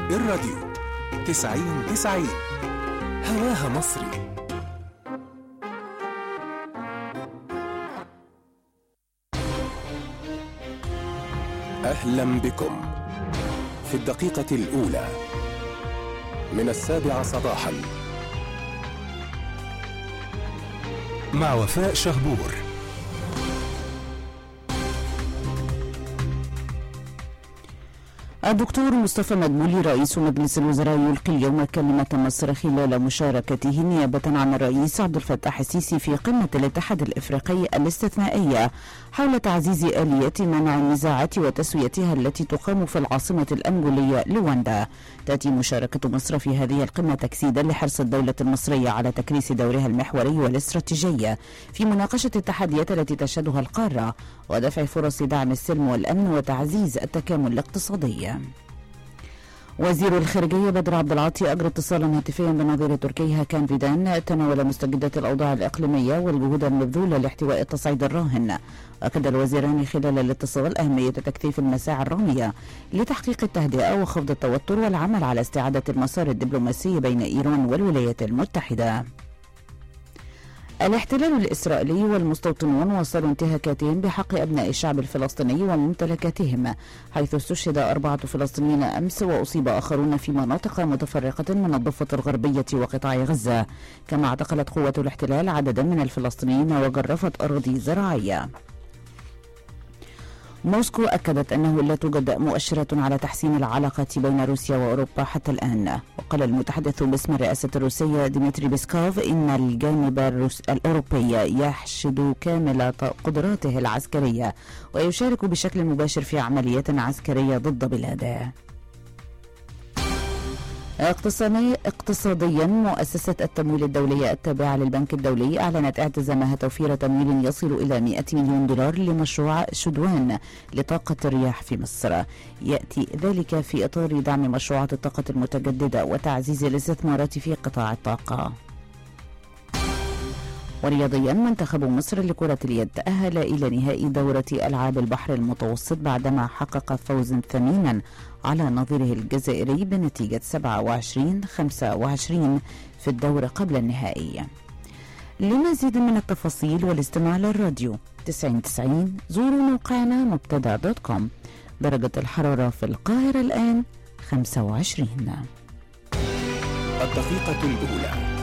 الراديو 90-90 هواها مصري. أهلا بكم في الدقيقة الأولى من 7 صباحا مع وفاء شهبور. الدكتور مصطفى مدبولي رئيس مجلس الوزراء يلقي اليوم كلمة مصر خلال مشاركته نيابة عن الرئيس عبد الفتاح السيسي في قمة الاتحاد الإفريقي الاستثنائية حول تعزيز آليات منع النزاعات وتسويتها التي تقام في العاصمة الأنغولية لواندا. تأتي مشاركة مصر في هذه القمة تجسيدا لحرص الدولة المصرية على تكريس دورها المحوري والاستراتيجي في مناقشة التحديات التي تشهدها القارة ودفع فرص دعم السلم والأمن وتعزيز التكامل الاقتصادي. وزير الخارجية بدر عبد العاطي أجرى اتصالا هاتفيا بنظير تركي هاكان فيدان تناول مستجدات الأوضاع الإقليمية والجهود المبذولة لاحتواء التصعيد الراهن. أكد الوزيران خلال الاتصال أهمية تكثيف المساعي الرامية لتحقيق التهدئة وخفض التوتر والعمل على استعادة المسار الدبلوماسي بين إيران والولايات المتحدة. الاحتلال الإسرائيلي والمستوطنون واصلوا انتهاكاتهم بحق أبناء الشعب الفلسطيني وممتلكاتهم، حيث استشهد 4 فلسطينيين أمس وأصيب آخرون في مناطق متفرقة من الضفة الغربية وقطاع غزة. كما اعتقلت قوة الاحتلال عددا من الفلسطينيين وجرفت أراضي زراعية. موسكو أكدت أنه لا توجد مؤشرات على تحسين العلاقات بين روسيا وأوروبا حتى الآن. وقال المتحدث باسم الرئاسة الروسية ديمتري بيسكوف إن الجانب الأوروبي يحشد كامل قدراته العسكرية ويشارك بشكل مباشر في عمليات عسكرية ضد بلاده. اقتصاديا، مؤسسة التمويل الدولية التابعة للبنك الدولي أعلنت اعتزامها توفير تمويل يصل إلى 100 مليون دولار لمشروع شدوان لطاقة الرياح في مصر. يأتي ذلك في إطار دعم مشروعات الطاقة المتجددة وتعزيز الاستثمارات في قطاع الطاقة. ورياضيا، منتخب مصر لكرة اليد تأهل إلى نهائي دورة ألعاب البحر المتوسط بعدما حقق فوزا ثمينا على نظيره الجزائري بنتيجة 27-25 في الدور قبل النهائي. لمزيد من التفاصيل والاستماع للراديو 90-90 زوروا موقعنا مبتدأ.com. درجة الحرارة في القاهرة الآن 25. الدقيقة الأولى